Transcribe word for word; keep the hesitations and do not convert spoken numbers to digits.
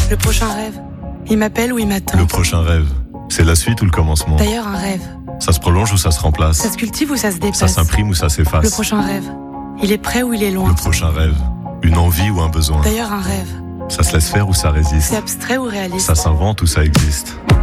Le prochain rêve, il m'appelle ou il m'attend. Le prochain rêve, c'est la suite ou le commencement? D'ailleurs, un rêve, Ça se prolonge ou ça se remplace? ça se cultive ou ça se Ça dépasse? s'imprime ou ça s'efface? Le prochain rêve, il est près ou il est loin? Le prochain rêve, une envie ou un besoin? D'ailleurs, un rêve, Ça se laisse faire ou ça résiste? c'est abstrait ou réaliste? Ça s'invente ou ça existe?